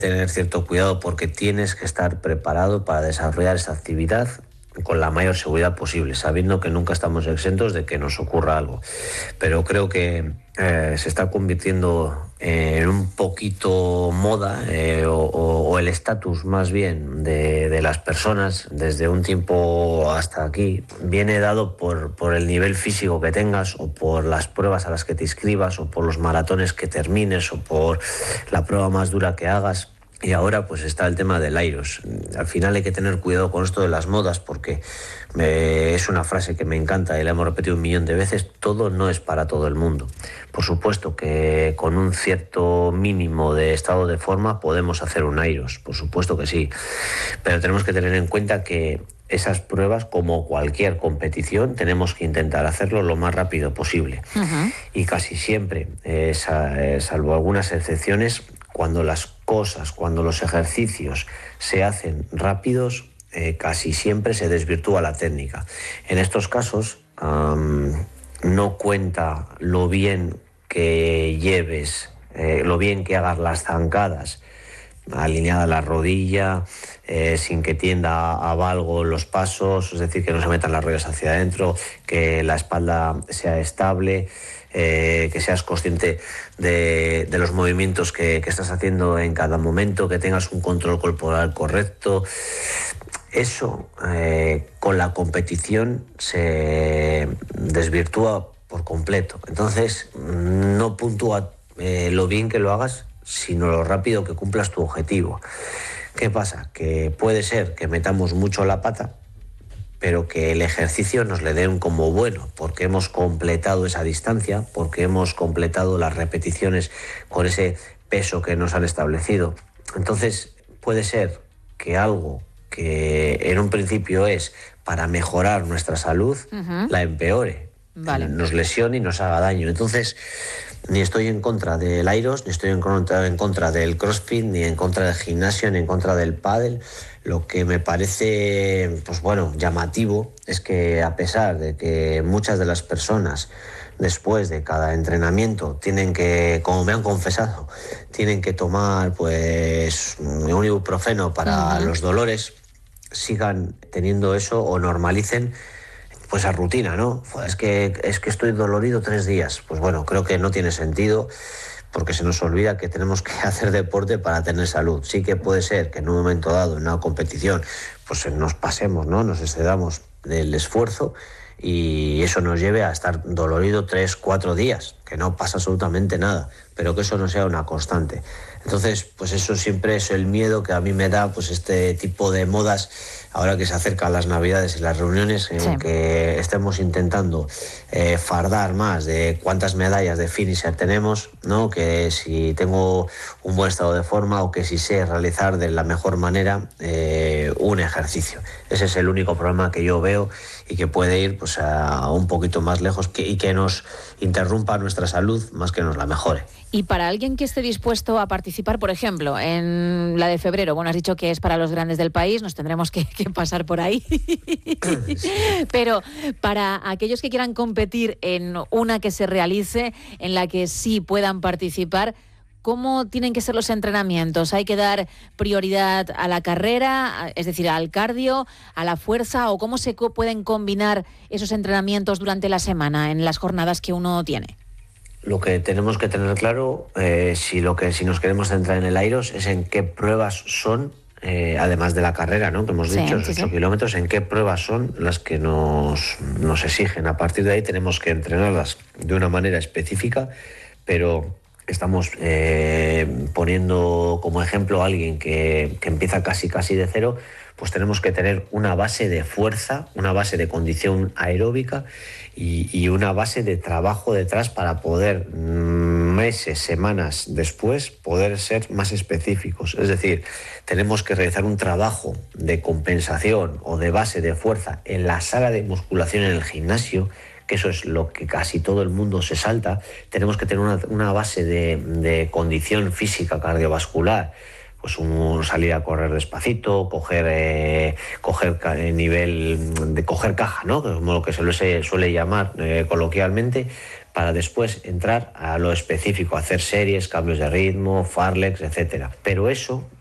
tener cierto cuidado porque tienes que estar preparado para desarrollar esta actividad con la mayor seguridad posible, sabiendo que nunca estamos exentos de que nos ocurra algo. Pero creo que se está convirtiendo en un poquito moda o el estatus más bien de las personas desde un tiempo hasta aquí viene dado por el nivel físico que tengas o por las pruebas a las que te inscribas o por los maratones que termines o por la prueba más dura que hagas. Y ahora pues está el tema del Iros. Al final hay que tener cuidado con esto de las modas porque es una frase que me encanta y la hemos repetido 1.000.000 de veces. Todo no es para todo el mundo. Por supuesto que con un cierto mínimo de estado de forma podemos hacer un Iros, por supuesto que sí. Pero tenemos que tener en cuenta que esas pruebas, como cualquier competición, tenemos que intentar hacerlo lo más rápido posible. Y casi siempre, salvo algunas excepciones, cuando las cosas, cuando los ejercicios se hacen rápidos, casi siempre se desvirtúa la técnica. En estos casos, no cuenta lo bien que lleves, lo bien que hagas las zancadas, alineada la rodilla, sin que tienda a valgo los pasos, es decir, que no se metan las rodillas hacia adentro, que la espalda sea estable, que seas consciente de los movimientos que estás haciendo en cada momento, que tengas un control corporal correcto. Eso con la competición se desvirtúa por completo. Entonces no puntúa lo bien que lo hagas, sino lo rápido que cumplas tu objetivo. ¿Qué pasa? Que puede ser que metamos mucho la pata, pero que el ejercicio nos le den como bueno, porque hemos completado esa distancia, porque hemos completado las repeticiones con ese peso que nos han establecido. Entonces puede ser que algo que en un principio es para mejorar nuestra salud, la empeore, nos lesione y nos haga daño. Entonces, ni estoy en contra del Iros, ni estoy en contra del CrossFit, ni en contra del gimnasio, ni en contra del pádel. Lo que me parece, pues bueno, llamativo es que a pesar de que muchas de las personas después de cada entrenamiento tienen que, como me han confesado, tienen que tomar pues un ibuprofeno para los dolores, sigan teniendo eso o normalicen pues a rutina, ¿no? Es que estoy dolorido 3 días. Pues bueno, creo que no tiene sentido porque se nos olvida que tenemos que hacer deporte para tener salud. Sí que puede ser que en un momento dado, en una competición, pues nos pasemos, ¿no? Nos excedamos del esfuerzo y eso nos lleve a estar dolorido 3, 4 días, que no pasa absolutamente nada, pero que eso no sea una constante. Entonces, pues eso siempre es el miedo que a mí me da, pues este tipo de modas, ahora que se acercan las Navidades y las reuniones, en que estemos intentando fardar más de cuántas medallas de finisher tenemos, ¿no? Que si tengo un buen estado de forma o que si sé realizar de la mejor manera un ejercicio. Ese es el único problema que yo veo y que puede ir pues a un poquito más lejos y que nos interrumpa nuestra salud más que nos la mejore. Y para alguien que esté dispuesto a participar, por ejemplo, en la de febrero, bueno, has dicho que es para los grandes del país, nos tendremos que pasar por ahí. Pero para aquellos que quieran competir en una que se realice, en la que sí puedan participar, ¿cómo tienen que ser los entrenamientos? ¿Hay que dar prioridad a la carrera, es decir, al cardio, a la fuerza? ¿O cómo se pueden combinar esos entrenamientos durante la semana, en las jornadas que uno tiene? Lo que tenemos que tener claro, si nos queremos centrar en el Iros, es en qué pruebas son, además de la carrera, ¿no? Que hemos dicho, los 8 kilómetros, en qué pruebas son las que nos exigen. A partir de ahí tenemos que entrenarlas de una manera específica, pero estamos poniendo como ejemplo a alguien que empieza casi de cero, pues tenemos que tener una base de fuerza, una base de condición aeróbica y una base de trabajo detrás para poder meses, semanas después poder ser más específicos. Es decir, tenemos que realizar un trabajo de compensación o de base de fuerza en la sala de musculación en el gimnasio, que eso es lo que casi todo el mundo se salta. Tenemos que tener una base de condición física cardiovascular, pues salir a correr despacito, coger nivel de coger caja, ¿no? Como lo que se suele llamar coloquialmente, para después entrar a lo específico, hacer series, cambios de ritmo, farlex, etcétera. Pero eso